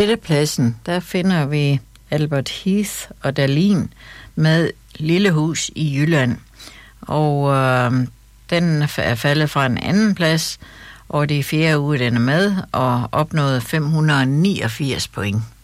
Pladsen, der finder vi Albert Heath og Dahlin med Lille hus i Jylland. Og den er faldet fra en anden plads, og det er 4. uge, den er med, og opnået 589 point.